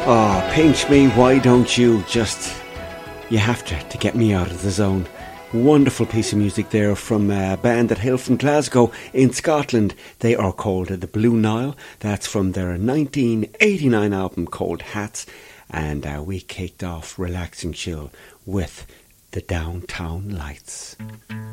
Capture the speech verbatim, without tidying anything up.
Oh, pinch me, why don't you? Just, you have to, to get me out of the zone. Wonderful piece of music there from a band that hail from Glasgow in Scotland. They are called The Blue Nile. That's from their nineteen eighty-nine album called Hats. And uh, we kicked off Relaxing Chill with the Downtown Lights.